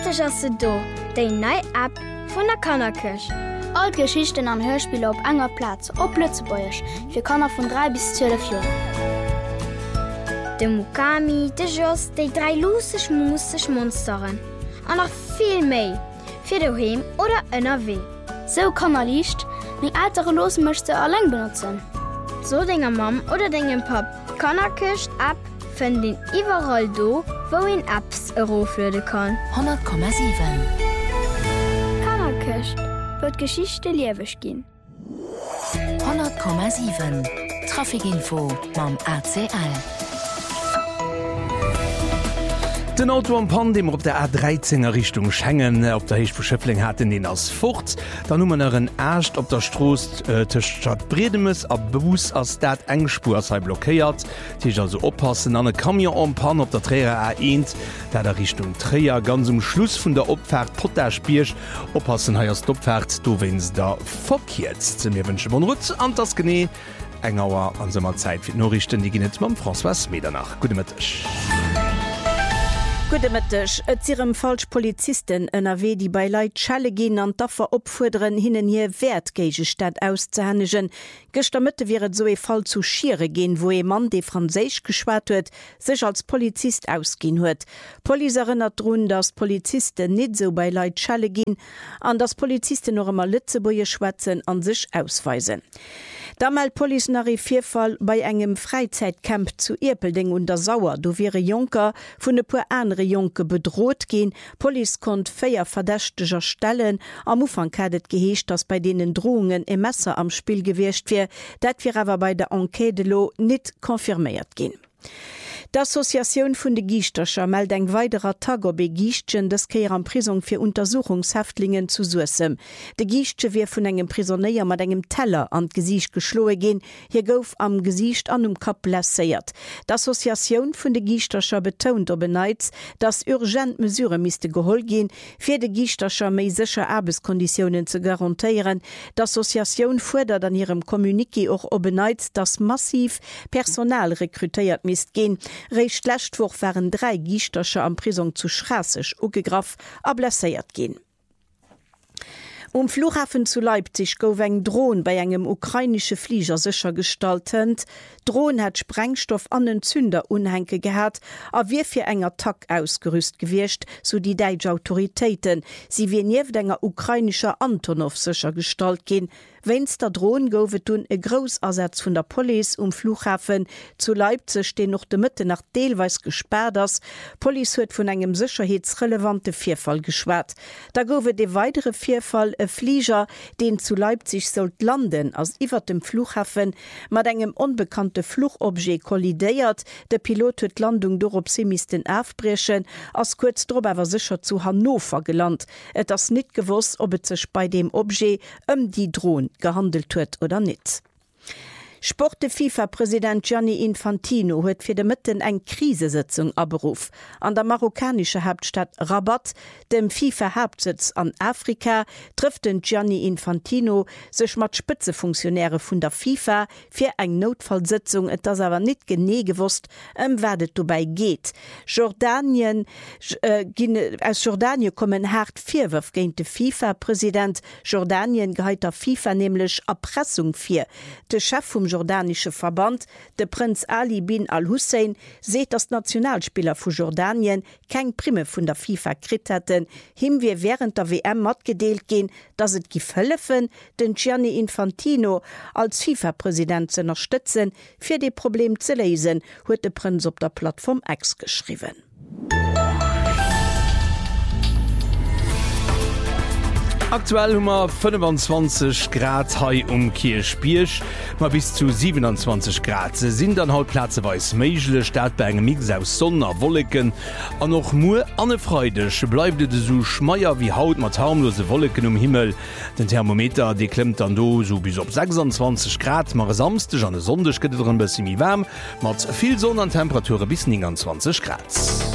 Endlich hast du da, die neue App von der Kannerkirche. All Geschichten an Hörspiele auf enger Platz, op Lützebäuerisch, für Kanner von 3 bis 12 Jahren. De Mukami, de Joss, die 3 lustig Monsteren. Und noch viel mehr. Für daheim oder NRW. So kann liest, mit ältere Los möchte allein benutzen. So deine Mom oder deinen Pap. Kannerkirche App findet ihn überall do, wo ihn Apps eroflöden kann. 100,7 Kannerkirche wird Geschichte lebendig gehen. 100,7 Trafikinfo beim ACL. Den Auto am Pandem op der A13er Richtung Schengen op der Heichbeschëffling hat den ass fort, da nummer en Ächt op der Stroos Stadt Bredemes a bewus ass dat engspur sei blockéiert, Dich also oppassen an e Kamion am Pan op der Träger A1, der der Richtung Träer ganz Schluss vun der Opfahrt Potter spierch, oppassen heiers Doppfahrt do wenns der verkiert. Ze mir wënsche bon Rutz an das Gené engauer an semmer Zeit fir Norrichten, die ginnet mam François Medernach. Gute Mittag. Gudemëttech, et sirem falsch Polizisten NRW, die bei Leiit Schelle gin an daffer opfuerderen hinnen hier Wertgeige Stadt auszuhänegen. Gestermëtte wäret so e Fall zu Schiere gin, wo e Mann de Franzéich geschwat huet, sech als Polizist ausgin huet. Poli erinnert run, dass Polizisten net so bei Leiit Schelle gin, an dass Polizisten noch immer Lützeboie schwätzen an sich ausweisen. Da meldt Police nach e Vierfall bei engem Freizeitcamp zu Erpelding und der Sauer. Du wäre Junker vun de puer andere Junke bedroht gehen. Police konnt 4 verdächtiger Stellen. Am Ufang hadet geheescht, dass bei denen Drohungen e Messer am Spiel gewircht wär. Dat wir aber bei der Enquete lo net konfirmiert gehen. D'Assoziatioun vun de Giichtercher meldt eng weiterer Tag op e Giichtchen des Keier an Prisung fir Untersuchungshäftlingen zu suessem. De Giichtsche wie vun engem Prisonéier mat engem Teller an d'Gesicht geschloe gin, hier gouf am Gesicht an Kap blesséiert. D'Assoziatioun vun de Giichtercher betont op beneiz, dats urgent Mesure miste geholl gin, fir de Giichtercher méi secher Erbeskonditionen ze garantiieren. D'Assoziatioun fuerdert an ihrem Kommuniki och op beneiz, dass massiv Personal rekrutéiert mist gin. Recht lächtwoch waren 3 Giichtercher am Prisung zu Schrassech ugegraf a blesséiert gin. Flughafen zu Leipzig gouf eng Drohn bei engem ukrainische Flieger sicher gestaltend. Drohn hat Sprengstoff an den Zünder unhenke gehabt, a wie fir enger Tag ausgerüst gewircht, so die deitsche Autoritäten. Sie wie niew enger ukrainischer Antonov sicher gestalt gin. Wenns der Drohn goufet tun e Grossersatz vun der Police Flughafen zu Leipzig stehen noch de Mitte nach Deelweis gesperrt ass. Police huet vun engem sicherheitsrelevante Vierfall geschwert. Da gowe de weitere Vierfall e Flieger, den zu Leipzig sollt landen, als iwwer dem Flughafen mat engem unbekannte Flugobjet kollidéiert. De Pilot huet Landung dorop semisten aufbrechen, as kurz drüber sicher zu Hannover gelandt. Et ass net gewusst, ob et sech bei dem Objet die Drohn gehandelt huet oder net. Sporte FIFA-Präsident Gianni Infantino huet fir de Mitten eng Krisesitzung aberuf. An der marokkanische Hauptstadt Rabat, dem FIFA-Hauptsitz an Afrika, trifft den Gianni Infantino sech mat Spitzefunktionäre vun der FIFA fir eng Notfallsitzung, et das awer net gene gewusst, werdet dabei geht. Aus Jordanien kommen hart Vierwürf géint de FIFA-Präsident. Jordanien gehäit der FIFA nämlich Erpressung fir. De Chef vom jordanische Verband, de Prinz Ali bin al-Hussein, seht das Nationalspieler vu Jordanien keng Prime vun der FIFA krit hätten, him wie während der WM mat gedeelt gehen, dass et gifëllefen den Gianni Infantino als FIFA-Präsident zu unterstützen, fir de Problem zu lesen, huet de Prinz op der Plattform X geschrieben. Aktuell hummer 25 Grad hei Kirchbiersch, ma bis zu 27 Grad. Se sind an Hautplatzeweis méigle Stadt bei engem Mix aus Sonner Wolleken. An noch mu annefreudech bleibde de so schmeier wie Haut mat harmlose Wolleken Himmel. Den Thermometer de klemmt an do so bis op 26 Grad, mar samstech an de Sondech gët bis mi wärm, mat viel Sonne an Temperature bis 29 Grad.